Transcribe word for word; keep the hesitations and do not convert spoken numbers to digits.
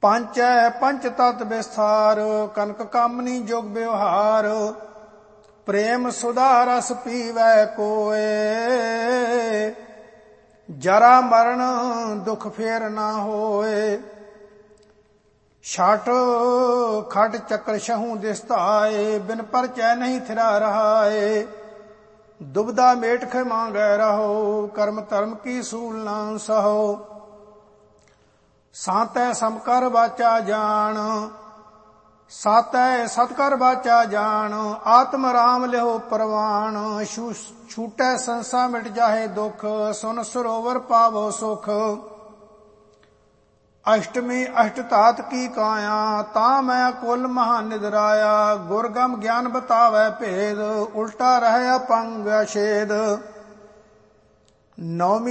ਪਾਂਚੈ ਪੰਚ ਤਤ ਵਿਸਥਾਰ, ਕਨਕ ਕਾਮਨੀ ਜੁਗ ਵਿਵਹਾਰ। ਪ੍ਰੇਮ ਸੁਧਾ ਰਸ ਪੀਵੈ ਕੋਏ, ਜਰਾ ਮਰਨ ਦੁਖ ਫੇਰ ਨਾ ਹੋਏ। ਛਾਟ ਖਟ ਚੱਕਰ ਛਹੂ ਦਿਸਤਾਏ, ਬਿਨ ਪਰਚੈ ਨਹੀਂ ਥਿਰਾ ਰਹਾਏ। ਦੁਬਦਾ ਮੇਟ ਖ ਮੰਗੈ ਰਹੋ, ਕਰਮ ਧਰਮ ਕੀ ਸੂਲ ਨਾ ਸਹੋ। ਸਾਤੈ ਸਮਕਰ ਵਾਚਾ ਜਾਣ, ਸਾਤੈ ਸਤਕਰ ਵਾਚਾ ਜਾਣ। ਆਤਮ ਰਾਮ ਲਿਓ ਪ੍ਰਵਾਨ, ਛੂਟੈ ਸੰਸਾ ਮਿਟ ਜਾਹੇ ਦੁਖ। ਸੁਨ ਸਰੋਵਰ ਪਾਵੋ ਸੁਖ। ਅਸ਼ਟਮੀ ਅਸ਼ਟ ਧਾਤ ਕੀ ਕਾਇਆ, ਤਾਂ ਮੈਂ ਕੁਲ ਮਹਾ ਨਿਦਰਾਇਆ। ਗੁਰਗਮ ਗਿਆਨ ਬਤਾਵੈ ਭੇਦ, ਉਲਟਾ ਰਹਿ ਅਪੰਗ ਛੇਦ। ਨੌਵੀਂ